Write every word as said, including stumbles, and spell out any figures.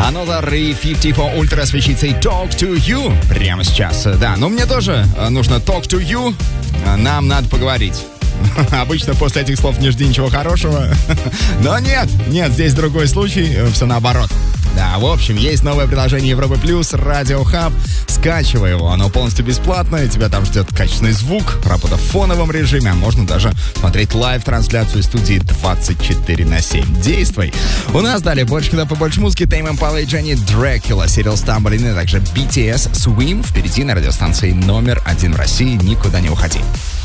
Another и пятьдесят четыре Ultra с вещицей Talk to You прямо сейчас. Да, но мне тоже нужно Talk to You. Нам надо поговорить. Обычно после этих слов не жди ничего хорошего. Но нет, нет, здесь другой случай, все наоборот. Да, в общем, есть новое приложение Европы Плюс, Радио Хаб. Скачивай его, оно полностью бесплатное. Тебя там ждет качественный звук, работа в фоновом режиме, а можно даже смотреть лайв-трансляцию студии двадцать четыре на семь. Действуй! У нас далее больше, когда побольше музыки. Тейм Импала и Дженни Дракула, Сирил Стамбалин, а также би ти эс Swim. Впереди на радиостанции номер один в России. Никуда не уходи.